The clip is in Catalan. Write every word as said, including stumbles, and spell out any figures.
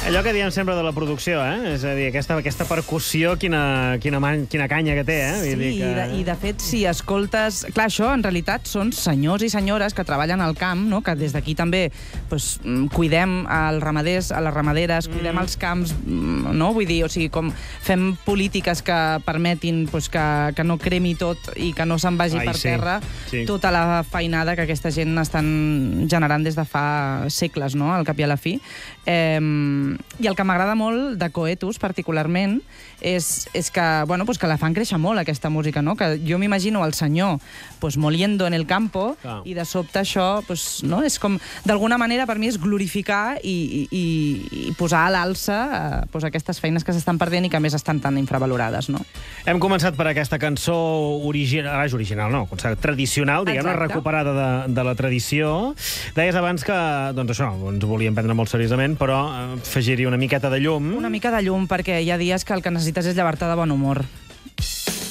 Allò que diem sempre de la producció, eh? És a dir, aquesta, aquesta percussió, quina, quina, man, quina canya que té, eh? Sí, Vull dir que... i, de, i de fet, si escoltes... Clar, això en realitat són senyors i senyores que treballen al camp, no? Que des d'aquí també pues, cuidem els ramaders, a les ramaderes, cuidem mm. els camps, no? Vull dir, o sigui, com fem polítiques que permetin pues, que, que no cremi tot i que no se'n vagi Ai, per sí. terra Sí. tota la feinada que aquesta gent estan generant des de fa segles, no? Al cap i a la fi. Eh, I el que m'agrada molt de Coetus, particularment, és, és que, bueno, pues que la fan créixer molt, aquesta música, no? Que jo m'imagino el senyor pues, moliendo en el campo ah. i de sobte això, pues, no? És com, d'alguna manera, per mi és glorificar i, i, i posar a l'alça eh, pues, aquestes feines que s'estan perdent i que a més estan tan infravalorades, no? Hem començat per aquesta cançó original, ah, original no, tradicional, diguem-ne, recuperada de, de la tradició. Deies abans que, doncs això, ens volíem prendre molt seriosament, però afegir-hi una miqueta de llum. Una mica de llum, perquè hi ha dies que el que necessites és llevar-te de bon humor.